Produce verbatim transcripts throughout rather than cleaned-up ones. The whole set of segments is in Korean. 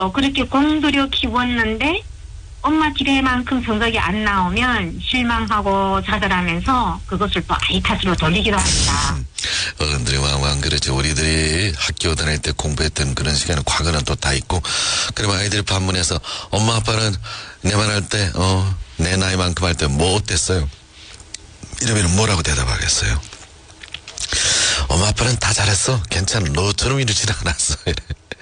또 그렇게 공들여 키웠는데 엄마 기대만큼 성적이 안 나오면 실망하고 좌절하면서 그것을 또 아이 탓으로 돌리기도 합니다. 어른들이 왕왕 그렇지. 우리들이 학교 다닐 때 공부했던 그런 시간은 과거는 또 다 있고, 그러면 아이들이 반문해서 엄마 아빠는 내 말 할 때 어, 내 나이만큼 할 때 뭐 어땠어요? 이러면 뭐라고 대답하겠어요? 엄마 아빠는 다 잘했어. 괜찮아. 너처럼 이러진 않았어. 이래.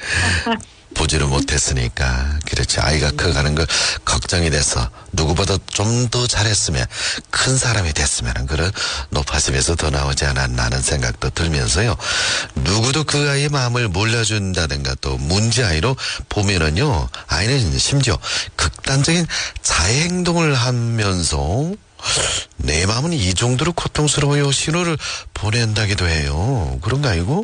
보지를 못했으니까. 그렇지. 아이가 커가는 걸 걱정이 돼서 누구보다 좀 더 잘했으면, 큰 사람이 됐으면 그런 높아심에서 더 나오지 않았나 하는 생각도 들면서요. 누구도 그 아이의 마음을 몰라준다든가 또 문제아이로 보면은요, 아이는 심지어 극단적인 자해 행동을 하면서 내 마음은 이 정도로 고통스러워요 신호를 보낸다기도 해요. 그런가 이거?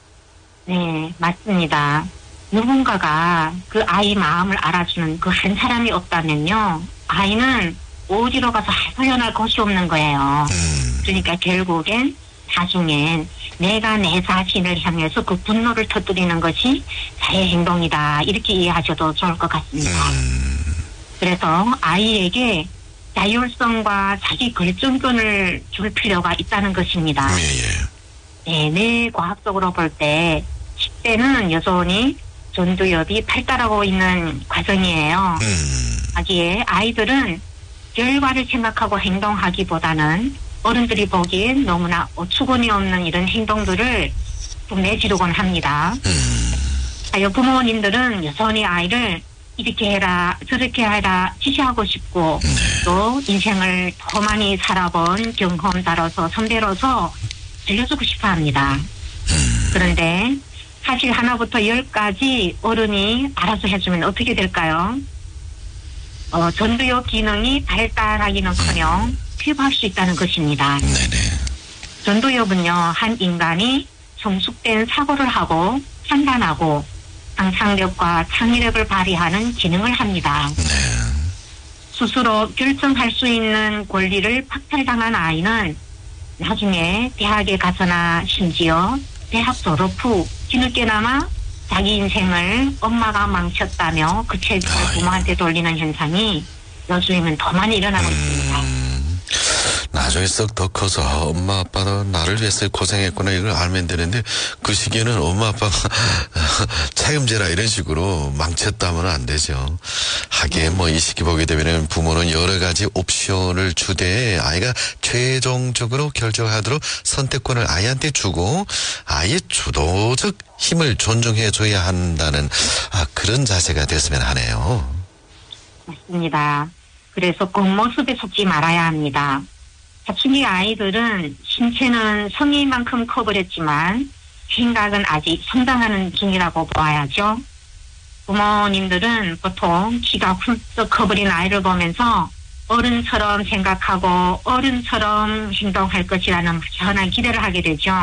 네, 맞습니다. 누군가가 그 아이 마음을 알아주는 그 한 사람이 없다면요, 아이는 어디로 가서 헤어날 곳이 없는 거예요. 음. 그러니까 결국엔 나중엔 내가 내 자신을 향해서 그 분노를 터뜨리는 것이 자해 행동이다, 이렇게 이해하셔도 좋을 것 같습니다. 음. 그래서 아이에게 자율성과 자기 결정권을 줄 필요가 있다는 것입니다. 예, 예. 네, 내 과학적으로 볼 때 십 대는 여전히 전두엽이 발달하고 있는 과정이에요. 음. 하기에 아이들은 결과를 생각하고 행동하기보다는 어른들이 보기엔 너무나 어처구니 없는 이런 행동들을 좀 내지르곤 합니다. 음. 하여 부모님들은 여전히 아이를 이렇게 해라 저렇게 해라 지시하고 싶고, 네. 또 인생을 더 많이 살아본 경험자로서 선배로서 알려주고 싶어 합니다. 음. 그런데 사실 하나부터 열까지 어른이 알아서 해주면 어떻게 될까요? 어, 전두엽 기능이 발달하기는커녕 피부할 수 있다는 것입니다. 네네. 전두엽은요, 한 인간이 성숙된 사고를 하고 판단하고 상상력과 창의력을 발휘하는 기능을 합니다. 네. 스스로 결정할 수 있는 권리를 박탈당한 아이는 나중에 대학에 가서나 심지어 대학 졸업 후 뒤늦게나마 자기 인생을 엄마가 망쳤다며 그 책임을 아, 예. 부모한테 돌리는 현상이 요즘에는 더 많이 일어나고 있습니다. 음. 나중에 썩 더 커서 엄마 아빠는 나를 위해서 고생했구나 이걸 알면 되는데, 그 시기에는 엄마 아빠가 책임져라 이런 식으로 망쳤다면 안 되죠. 하기에 뭐 이 시기 보게 되면 부모는 여러 가지 옵션을 주되 아이가 최종적으로 결정하도록 선택권을 아이한테 주고 아이의 주도적 힘을 존중해 줘야 한다는 아, 그런 자세가 됐으면 하네요. 맞습니다. 그래서 겉모습에 속지 말아야 합니다. 사춘기 아이들은 신체는 성인만큼 커버렸지만 생각은 아직 성장하는 중이라고 보아야죠. 부모님들은 보통 키가 훌쩍 커버린 아이를 보면서 어른처럼 생각하고 어른처럼 행동할 것이라는 막연한 기대를 하게 되죠.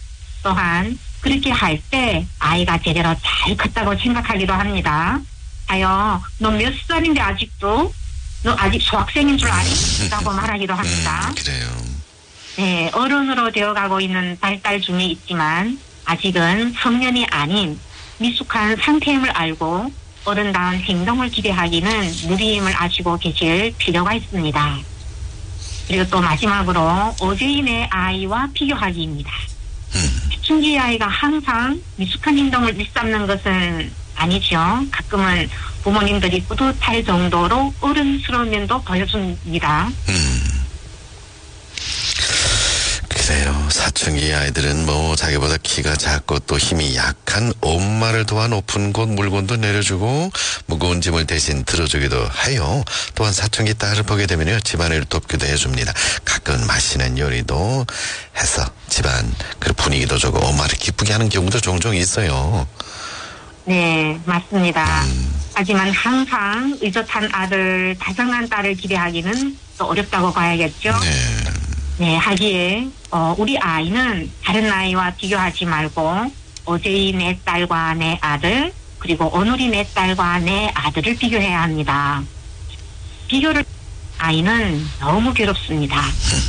또한 그렇게 할 때 아이가 제대로 잘 컸다고 생각하기도 합니다. 하여 너 몇 살인데 아직도 너 아직 소학생인 줄 아니? 라고 말하기도 합니다. 음, 그래요. 네, 어른으로 되어가고 있는 발달 중에 있지만 아직은 성년이 아닌 미숙한 상태임을 알고 어른다운 행동을 기대하기는 무리임을 아시고 계실 필요가 있습니다. 그리고 또 마지막으로 어제의 내 아이와 비교하기입니다. 사춘기 아이가 항상 미숙한 행동을 일삼는 것은 아니죠. 가끔은 부모님들이 뿌듯할 정도로 어른스러운 면도 보여줍니다. 음. 그래요. 사춘기 아이들은 뭐 자기보다 키가 작고 또 힘이 약한 엄마를 도와 높은 곳 물건도 내려주고 무거운 짐을 대신 들어주기도 해요. 또한 사춘기 딸을 보게 되면요, 집안을 돕기도 해줍니다. 가끔 맛있는 요리도 해서 집안 그 분위기도 좋고 엄마를 기쁘게 하는 경우도 종종 있어요. 네, 맞습니다. 음. 하지만 항상 의젓한 아들, 다정한 딸을 기대하기는 또 어렵다고 봐야겠죠. 네. 네, 하기에 어, 우리 아이는 다른 아이와 비교하지 말고 어제의 내 딸과 내 아들, 그리고 오늘의 내 딸과 내 아들을 비교해야 합니다. 비교를 아이는 너무 괴롭습니다.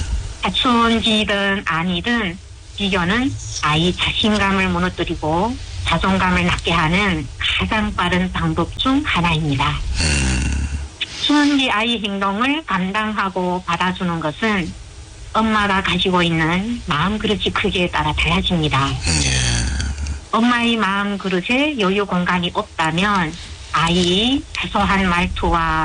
사춘기든 아니든 비교는 아이 자신감을 무너뜨리고 자존감을 낮게 하는 가장 빠른 방법 중 하나입니다. 중환기 아이 행동을 감당하고 받아주는 것은 엄마가 가지고 있는 마음 그릇이 크기에 따라 달라집니다. 예. 엄마의 마음 그릇에 여유 공간이 없다면 아이 사소한 말투와